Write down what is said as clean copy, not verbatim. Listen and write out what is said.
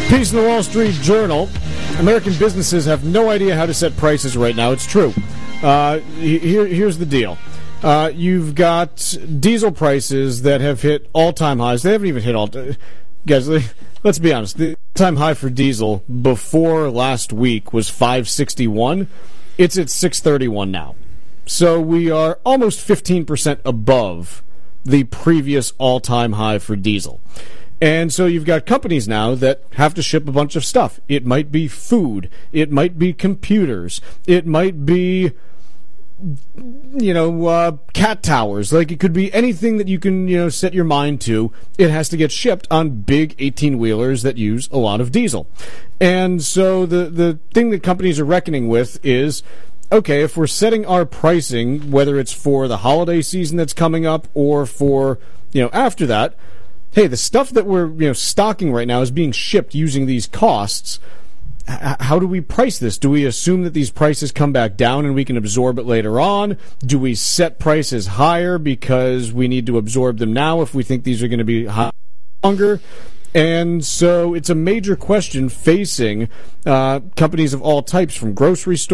Piece in the Wall Street Journal. American businesses have no idea how to set prices right now. It's true. Here's the deal. You've got diesel prices that have hit all-time highs. They haven't even hit guys, let's be honest. The all-time high for diesel before last week was $5.61. It's at $6.31 now. So we are almost 15% above the previous all-time high for diesel. And so you've got companies now that have to ship a bunch of stuff. It might be food. It might be computers. It might be, cat towers. Like, it could be anything that you can, set your mind to. It has to get shipped on big 18-wheelers that use a lot of diesel. And so the thing that companies are reckoning with is, okay, if we're setting our pricing, whether it's for the holiday season that's coming up or for, after that, hey, the stuff that we're stocking right now is being shipped using these costs. How do we price this? Do we assume that these prices come back down and we can absorb it later on? Do we set prices higher because we need to absorb them now if we think these are going to be longer? And so it's a major question facing companies of all types, from grocery stores